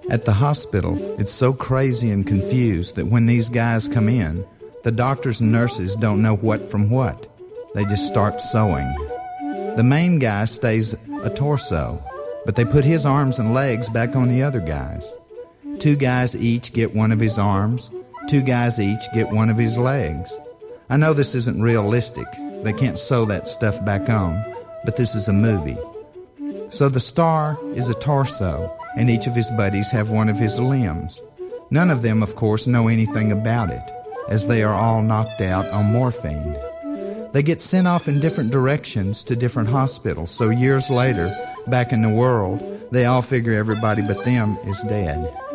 At the hospital, it's so crazy and confused that when these guys come in, the doctors and nurses don't know what from what. They just start sewing. The main guy stays a torso, but they put his arms and legs back on the other guys. 2 guys each get one of his arms. 2 guys each get one of his legs. I know this isn't realistic. They can't sew that stuff back on, but this is a movie. So the star is a torso, and each of his buddies have one of his limbs. None of them, of course, know anything about it, as they are all knocked out on morphine. They get sent off in different directions to different hospitals, so years later, back in the world, they all figure everybody but them is dead.